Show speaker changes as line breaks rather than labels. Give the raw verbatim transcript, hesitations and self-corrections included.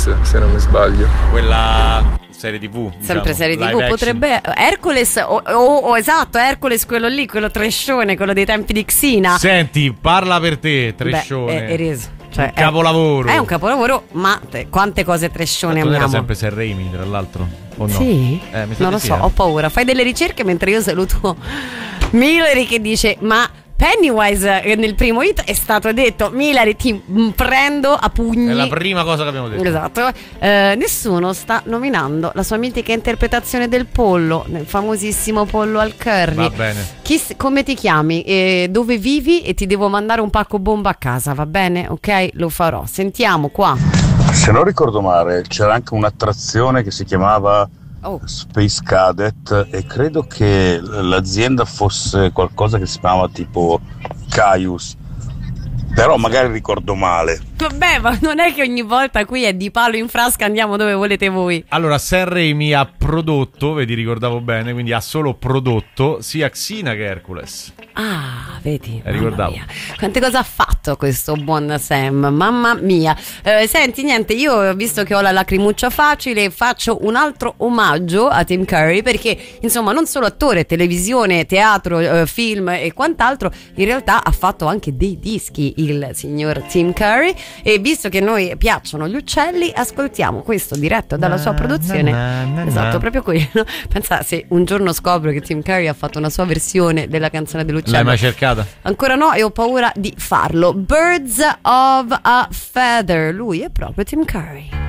Hercules, se non mi sbaglio.
Quella serie tivù,
sempre
diciamo,
serie
live
tivù,
action.
potrebbe Hercules o, o, o esatto, Hercules quello lì, quello trescione, quello dei tempi di Xina.
Senti, parla per te, trescione.
Beh, è, è reso. Cioè,
un capolavoro.
È, è un capolavoro, ma te, quante cose trescione
non
amiamo.
era sempre Sam Raimi, tra l'altro, o no?
Sì?
Eh, mi sa
non
di
lo
sì,
so,
eh.
ho paura. Fai delle ricerche mentre io saluto Milary che dice: ma Pennywise eh, nel primo hit è stato detto Milary ti mm, prendo a pugni.
È la prima cosa che abbiamo detto.
Esatto. eh, Nessuno sta nominando la sua mitica interpretazione del pollo, nel famosissimo pollo al curry.
Va bene.
Chi, come ti chiami? Eh, dove vivi? E ti devo mandare un pacco bomba a casa, va bene? Ok? Lo farò. Sentiamo qua.
Se non ricordo male, c'era anche un'attrazione che si chiamava
Oh.
Space Cadet e credo che l'azienda fosse qualcosa che si chiamava tipo Caius, però magari ricordo male.
Vabbè, ma non è che ogni volta qui è di palo in frasca, andiamo dove volete voi.
Allora, Sam Raimi ha prodotto, vedi, ricordavo bene, quindi ha solo prodotto sia Xina che Hercules.
Ah, vedi,
Eh, ricordavo.
mia. Quante cose ha fatto questo buon Sam, mamma mia. eh, Senti, niente, io visto che ho la lacrimuccia facile faccio un altro omaggio a Tim Curry, perché insomma non solo attore, televisione, teatro, eh, film e quant'altro, in realtà ha fatto anche dei dischi il signor Tim Curry. E visto che a noi piacciono gli uccelli, ascoltiamo questo diretto dalla sua produzione.
na, na, na.
Esatto, proprio quello. Pensa se un giorno scopro che Tim Curry ha fatto una sua versione della canzone dell'uccello.
L'hai mai cercata?
Ancora no, e ho paura di farlo. Birds of a Feather. Lui è proprio Tim Curry.